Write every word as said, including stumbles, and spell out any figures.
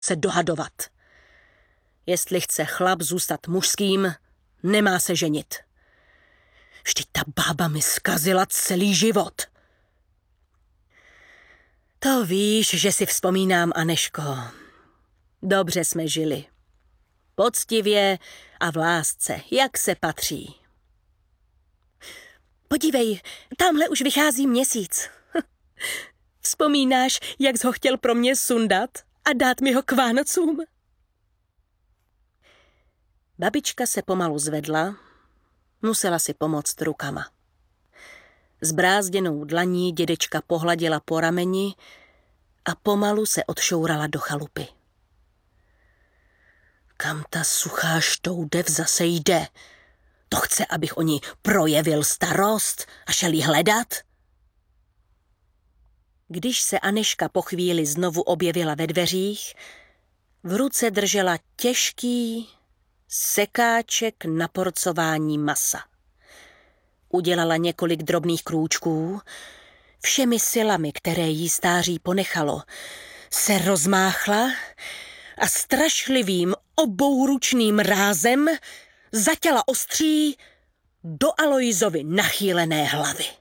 se dohadovat. Jestli chce chlap zůstat mužským, nemá se ženit. Vždyť ta bába mi zkazila celý život. To víš, že si vzpomínám, Aneško. Dobře jsme žili. Poctivě a v lásce, jak se patří. Podívej, tamhle už vychází měsíc. Vzpomínáš, jak jsi ho chtěl pro mě sundat a dát mi ho k Vánocům? Babička se pomalu zvedla, musela si pomoct rukama. Zbrázděnou dlaní dědečka pohladila po rameni a pomalu se odšourala do chalupy. Kam ta suchá štoudev zase jde? To chce, abych o ní projevil starost a šel jí hledat? Když se Aneška po chvíli znovu objevila ve dveřích, v ruce držela těžký sekáček na porcování masa. Udělala několik drobných krůčků, všemi silami, které jí stáří ponechalo, se rozmáchla a strašlivým obouručným rázem zatěla ostří do Aloisovy nachýlené hlavy.